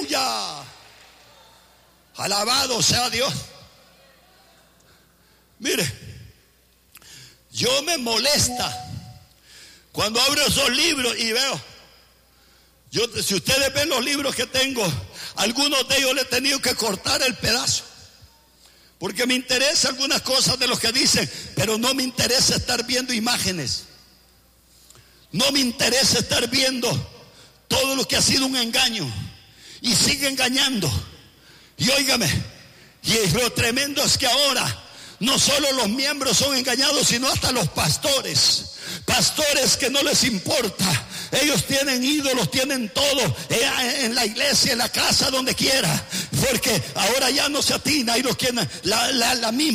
Aleluya. Alabado sea Dios. Mire, yo me molesta cuando abro esos libros y veo. Si ustedes ven los libros que tengo, algunos de ellos le he tenido que cortar el pedazo, porque me interesa algunas cosas de los que dicen, pero no me interesa estar viendo imágenes. No me interesa estar viendo todo lo que ha sido un engaño y sigue engañando. Y óigame, y lo tremendo es que ahora no solo los miembros son engañados, sino hasta los pastores. Pastores que no les importa. Ellos tienen ídolos, tienen todo en la iglesia, en la casa, donde quiera. Porque ahora ya no se atina y los quieren la misma